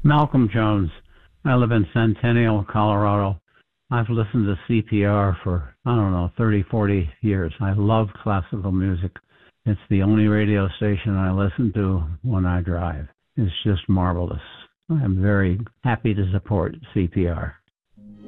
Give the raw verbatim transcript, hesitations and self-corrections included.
Malcolm Jones. I live in Centennial, Colorado. I've listened to C P R for, I don't know, thirty, forty years. I love classical music. It's the only radio station I listen to when I drive. It's just marvelous. I'm very happy to support C P R.